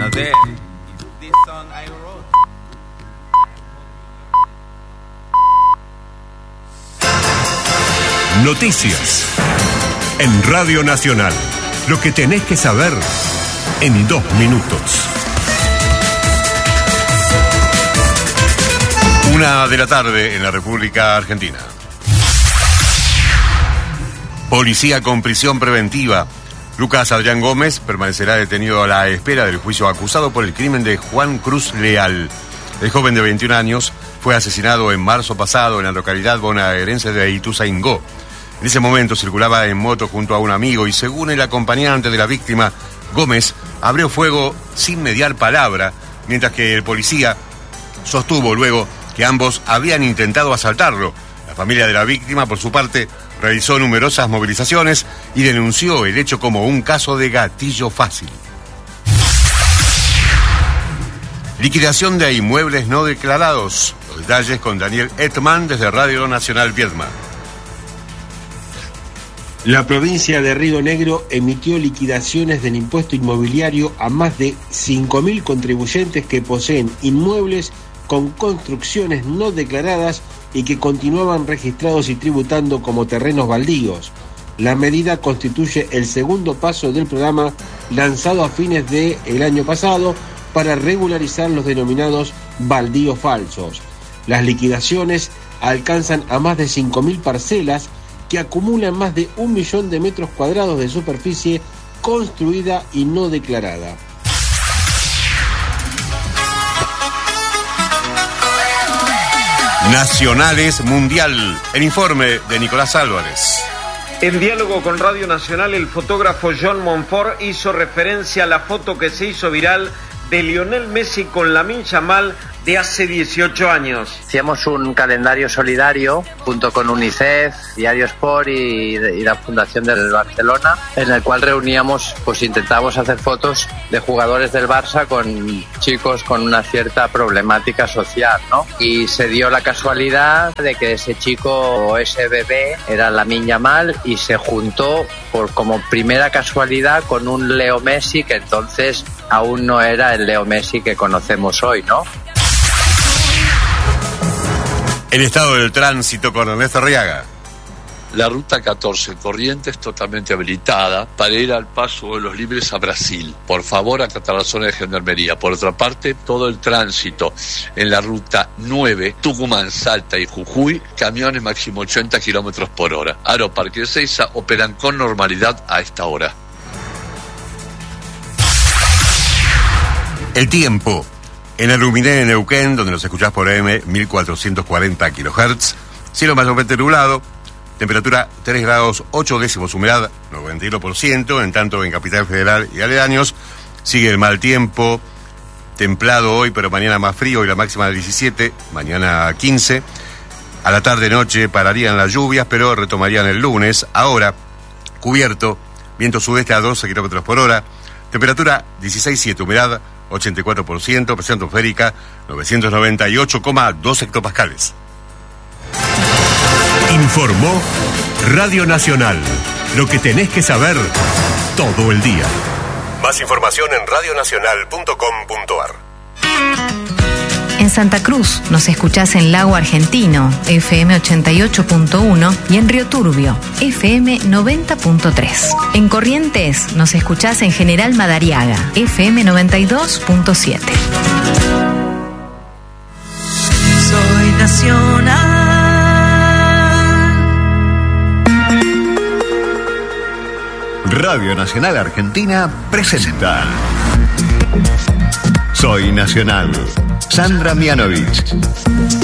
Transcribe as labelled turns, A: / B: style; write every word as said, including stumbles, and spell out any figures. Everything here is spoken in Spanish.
A: Not there. This song I wrote.
B: Noticias en Radio Nacional. Lo que tenés que saber en dos minutos. Una de la tarde en la República Argentina. Policía con prisión preventiva. Lucas Adrián Gómez permanecerá detenido a la espera del juicio acusado por el crimen de Juan Cruz Leal. El joven de veintiún años fue asesinado en marzo pasado en la localidad bonaerense de Ituzaingó. En ese momento circulaba en moto junto a un amigo y, según el acompañante de la víctima, Gómez abrió fuego sin mediar palabra, mientras que el policía sostuvo luego que ambos habían intentado asaltarlo. La familia de la víctima, por su parte, realizó numerosas movilizaciones y denunció el hecho como un caso de gatillo fácil. Liquidación de inmuebles no declarados. Los detalles con Daniel Etman desde Radio Nacional Viedma.
C: La provincia de Río Negro emitió liquidaciones del impuesto inmobiliario a más de cinco mil contribuyentes que poseen inmuebles con construcciones no declaradas y que continuaban registrados y tributando como terrenos baldíos. La medida constituye el segundo paso del programa lanzado a fines del año pasado para regularizar los denominados baldíos falsos. Las liquidaciones alcanzan a más de cinco mil parcelas que acumulan más de un millón de metros cuadrados de superficie construida y no declarada.
B: Nacionales Mundial. El informe de Nicolás Álvarez.
D: En diálogo con Radio Nacional, el fotógrafo John Monfort hizo referencia a la foto que se hizo viral de Lionel Messi con Lamine Yamal de hace dieciocho años.
E: Hacíamos un calendario solidario junto con UNICEF, Diario Sport y, y la Fundación del Barcelona, en el cual reuníamos, pues intentábamos hacer fotos de jugadores del Barça con chicos con una cierta problemática social, ¿no? Y se dio la casualidad de que ese chico o ese bebé era Lamine Yamal y se juntó por como primera casualidad con un Leo Messi que entonces aún no era el Leo Messi que conocemos hoy, ¿no?
B: El estado del tránsito con Ernesto Arriaga.
F: La ruta catorce Corrientes totalmente habilitada para ir al paso de los libres a Brasil. Por favor, acatar la zona de Gendarmería. Por otra parte, todo el tránsito en la ruta nueve, Tucumán, Salta y Jujuy, camiones máximo ochenta kilómetros por hora. Aeroparque Ezeiza operan con normalidad a esta hora.
B: El tiempo. En el Luminé, en Neuquén, donde nos escuchás por A M mil cuatrocientos cuarenta kilohertz, cielo mayormente nublado, temperatura tres grados ocho décimos, humedad noventa y uno por ciento, en tanto en Capital Federal y aledaños sigue el mal tiempo, templado hoy, pero mañana más frío y la máxima de diecisiete, mañana quince. A la tarde-noche pararían las lluvias, pero retomarían el lunes. Ahora, cubierto, viento sudeste a doce kilómetros por hora, temperatura dieciséis coma siete, humedad ochenta y cuatro por ciento, presión atmosférica novecientos noventa y ocho coma dos hectopascales. Informó Radio Nacional. Lo que tenés que saber todo el día. Más información en radio nacional punto com punto a r.
G: En Santa Cruz nos escuchás en Lago Argentino, F M ochenta y ocho punto uno, y en Río Turbio, F M noventa punto tres. En Corrientes nos escuchás en General Madariaga, F M noventa y dos punto siete.
H: Soy nacional.
B: Radio Nacional Argentina presenta Soy Nacional. Sandra Mianovich.